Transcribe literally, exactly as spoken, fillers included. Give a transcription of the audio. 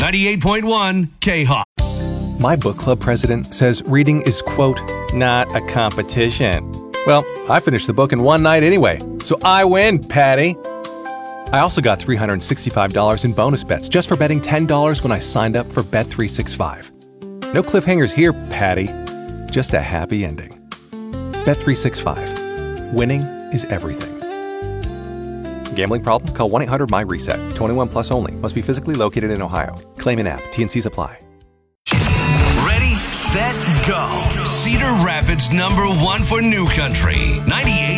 ninety-eight point one K-Hawk. My book club president says reading is, quote, not a competition. Well, I finished the book in one night anyway, so I win, Patty. I also got three hundred sixty-five dollars in bonus bets just for betting ten dollars when I signed up for Bet three sixty-five. No cliffhangers here, Patty. Just a happy ending. Bet three sixty-five. Winning is everything. Gambling problem? Call one eight hundred my reset. twenty-one plus only. Must be physically located in Ohio. Claim in app. T and Cs apply. Ready, set, go. Cedar Rapids number one for New Country. ninety-eight